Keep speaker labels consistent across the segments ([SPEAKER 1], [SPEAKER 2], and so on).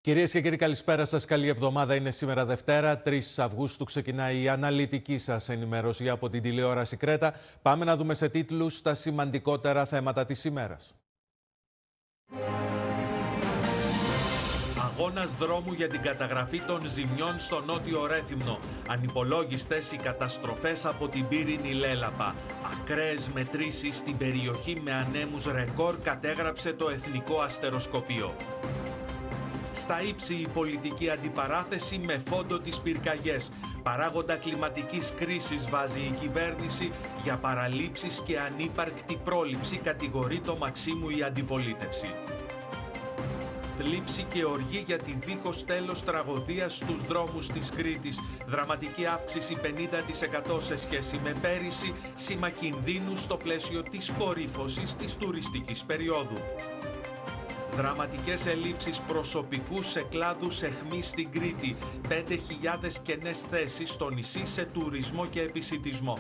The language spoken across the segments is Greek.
[SPEAKER 1] Κυρίες και κύριοι, καλησπέρα σας. Καλή εβδομάδα. Είναι σήμερα Δευτέρα, 3 Αυγούστου. Ξεκινάει η αναλυτική σας ενημέρωση από την τηλεόραση Κρέτα. Πάμε να δούμε σε τίτλους τα σημαντικότερα θέματα της ημέρας. Αγώνας δρόμου για την καταγραφή των ζημιών στο Νότιο Ρέθυμνο. Ανυπολόγιστες οι καταστροφές από την πύρινη Λέλαπα. Ακραίες μετρήσεις στην περιοχή με ανέμους ρεκόρ κατέγραψε το Εθνικό Αστεροσκοπείο. Στα ύψη η πολιτική αντιπαράθεση με φόντο τις πυρκαγιές. Παράγοντα κλιματικής κρίσης βάζει η κυβέρνηση, για παραλήψεις και ανύπαρκτη πρόληψη κατηγορεί το Μαξίμου η αντιπολίτευση. Θλίψη και οργή για τη δίχως τέλος τραγωδία στους δρόμους της Κρήτης. Δραματική αύξηση 50% σε σχέση με πέρυσι, σήμα κινδύνου στο πλαίσιο της κορύφωσης της τουριστικής περίοδου. Δραματικές ελλείψεις προσωπικού σε κλάδους αιχμής στην Κρήτη. 5.000 κενές θέσεις στο νησί σε τουρισμό και επισιτισμό.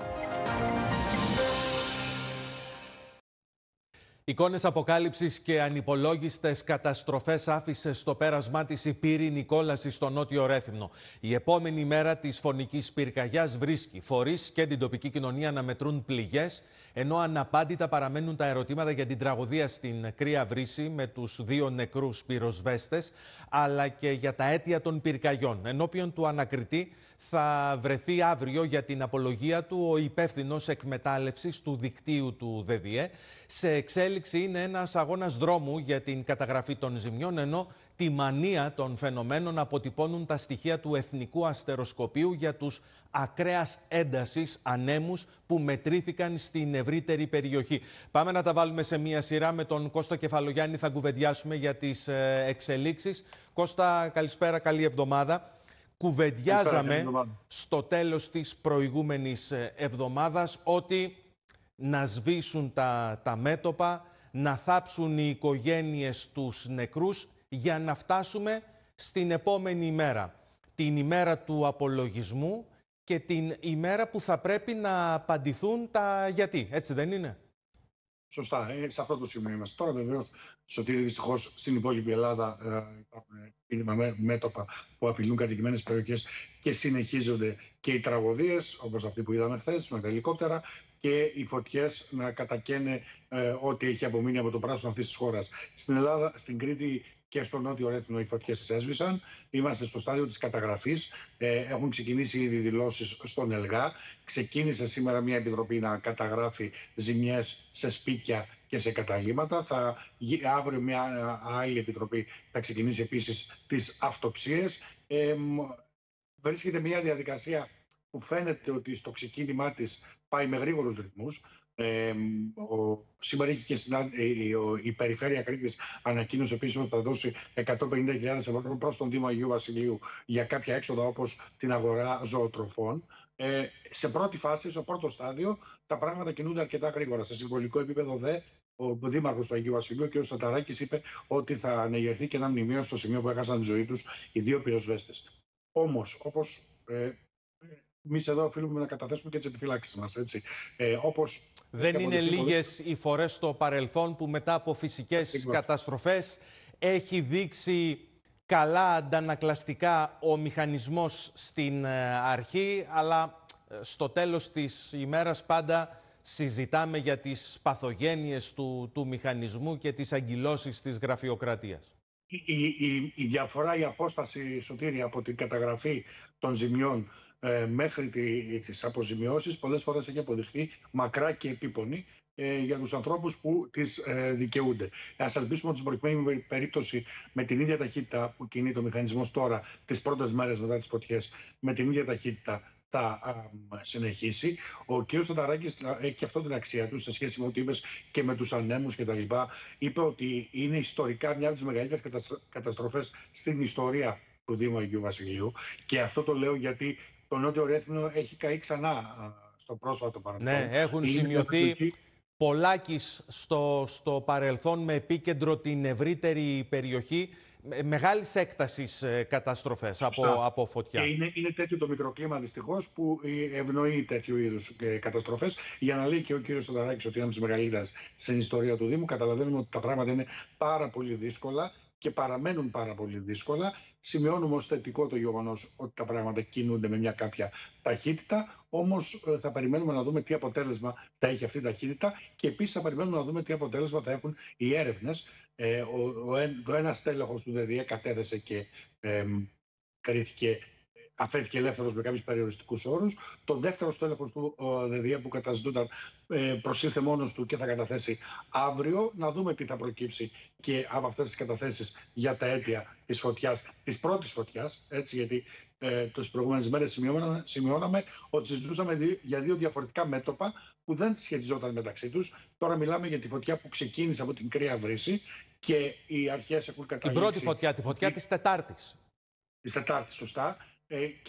[SPEAKER 1] Εικόνες αποκάλυψης και ανυπολόγιστες καταστροφές άφησε στο πέρασμά της η πύρινη κόλαση στο Νότιο Ρέθυμνο. Η επόμενη μέρα της φωνικής πυρκαγιάς βρίσκει φορείς και την τοπική κοινωνία να μετρούν πληγές, ενώ αναπάντητα παραμένουν τα ερωτήματα για την τραγωδία στην Κρύα Βρύση με τους 2 νεκρούς πυροσβέστες, αλλά και για τα αίτια των πυρκαγιών. Ενώπιον του ανακριτή θα βρεθεί αύριο για την απολογία του ο υπεύθυνος εκμετάλλευσης του δικτύου του ΔΔΕ. Σε εξέλιξη είναι ένας αγώνας δρόμου για την καταγραφή των ζημιών, ενώ τη μανία των φαινομένων αποτυπώνουν τα στοιχεία του Εθνικού Αστεροσκοπείου για τους ακραίας έντασης ανέμους που μετρήθηκαν στην ευρύτερη περιοχή. Πάμε να τα βάλουμε σε μία σειρά. Με τον Κώστα Κεφαλογιάννη θα κουβεντιάσουμε για τις εξελίξεις. Κώστα, καλησπέρα, καλή εβδομάδα. Κουβεντιάζαμε στο τέλος της προηγούμενης εβδομάδας ότι να σβήσουν τα μέτωπα, να θάψουν οι οικογένειες τους νεκρούς για να φτάσουμε στην επόμενη ημέρα. Την ημέρα του απολογισμού και την ημέρα που θα πρέπει να απαντηθούν τα γιατί. Έτσι δεν είναι?
[SPEAKER 2] Σωστά, σε αυτό το σημείο είμαστε. Τώρα βεβαίως, Σωτήρη, δυστυχώς στην υπόλοιπη Ελλάδα υπάρχουν μέτωπα που απειλούν κατοικημένες περιοχές και συνεχίζονται και οι τραγωδίες, όπως αυτή που είδαμε χθες με τα ελικόπτερα, και οι φωτιές να κατακαίνε ό,τι έχει απομείνει από το πράσινο αυτής της χώρας. Στην Ελλάδα, στην Κρήτη και στο Νότιο Ρέθυμνο οι φωτιές έσβησαν. Είμαστε στο στάδιο της καταγραφής. Έχουν ξεκινήσει ήδη δηλώσεις στον ΕΛΓΑ. Ξεκίνησε σήμερα μια επιτροπή να καταγράφει ζημιές σε σπίτια και σε καταλύματα. Αύριο μια άλλη επιτροπή θα ξεκινήσει επίσης τις αυτοψίες. Βρίσκεται μια διαδικασία που φαίνεται ότι στο ξεκίνημά της πάει με γρήγορους ρυθμούς. Σήμερα είχε και η Περιφέρεια Κρήτης ανακοίνωσε επίσης ότι θα δώσει 150.000 ευρώ προς τον Δήμο Αγίου Βασιλείου για κάποια έξοδα όπως την αγορά ζωοτροφών. Σε πρώτη φάση, στο πρώτο στάδιο, τα πράγματα κινούνται αρκετά γρήγορα. Σε συμβολικό επίπεδο ο Δήμαρχος του Αγίου Βασιλείου, κ. Σαταράκης, είπε ότι θα ανεγερθεί και ένα μνημείο στο σημείο που έχασαν τη ζωή τους οι 2 πυροσβέστες. Όμως, όπως εμείς εδώ οφείλουμε να καταθέσουμε και τις επιφυλάξεις μας.
[SPEAKER 1] Δεν είναι λίγες οι φορές στο παρελθόν που μετά από φυσικές καταστροφές έχει δείξει καλά αντανακλαστικά ο μηχανισμός στην αρχή, αλλά στο τέλος της ημέρας πάντα συζητάμε για τις παθογένειες του μηχανισμού και τις αγκυλώσεις της γραφειοκρατίας.
[SPEAKER 2] Η διαφορά, η απόσταση, Σωτήρη, από την καταγραφή των ζημιών μέχρι τις αποζημιώσεις πολλές φορές έχει αποδειχθεί μακρά και επίπονη για τους ανθρώπους που τις δικαιούνται. Ας ελπίσουμε ότι στην προκειμένη περίπτωση με την ίδια ταχύτητα που κινεί το μηχανισμός τώρα τις πρώτες μέρες μετά τις φωτιές, με την ίδια ταχύτητα θα συνεχίσει. Ο κ. Σαταράκης έχει και αυτό την αξία του σε σχέση με ό,τι είπες και με τους ανέμους κτλ. Είπε ότι είναι ιστορικά μια από τις μεγαλύτερες καταστροφές στην ιστορία του Δήμου Αγίου Βασιλείου. Και αυτό το λέω γιατί το Νότιο Ρέθυμνο έχει καεί ξανά στο πρόσφατο παρελθόν.
[SPEAKER 1] Ναι, έχουν σημειωθεί πολλάκις στο παρελθόν με επίκεντρο την ευρύτερη περιοχή. Μεγάλης έκτασης καταστροφές από φωτιά.
[SPEAKER 2] Και είναι τέτοιο το μικροκλίμα δυστυχώς που ευνοεί τέτοιου είδους καταστροφές. Για να λέει και ο κύριος Σαταράκης ότι είναι από τις μεγαλύτερες στην ιστορία του Δήμου, καταλαβαίνουμε ότι τα πράγματα είναι πάρα πολύ δύσκολα και παραμένουν πάρα πολύ δύσκολα. Σημειώνουμε ως θετικό το γεγονός ότι τα πράγματα κινούνται με μια κάποια ταχύτητα, όμως θα περιμένουμε να δούμε τι αποτέλεσμα θα έχει αυτή η ταχύτητα και επίσης θα περιμένουμε να δούμε τι αποτέλεσμα θα έχουν οι έρευνες. Το ένα στέλεχος του ΔΔΕ κατέθεσε και αφέθηκε ελεύθερος με κάποιους περιοριστικούς όρους. Το δεύτερο στέλεχος του ΔΔΕ που καταζητούνταν προσήλθε μόνος του και θα καταθέσει αύριο. Να δούμε τι θα προκύψει και από αυτές τις καταθέσεις για τα αίτια της φωτιάς, της πρώτης φωτιάς. Έτσι, γιατί τις προηγούμενες μέρες σημειώναμε ότι συζητούσαμε για δύο διαφορετικά μέτωπα που δεν σχετιζόταν μεταξύ τους. Τώρα μιλάμε για τη φωτιά που ξεκίνησε από την Κρύα Βρύση και οι αρχές έχουν καταλήξει.
[SPEAKER 1] Την πρώτη φωτιά, τη φωτιά της Τετάρτης.
[SPEAKER 2] Της Τετάρτης, σωστά.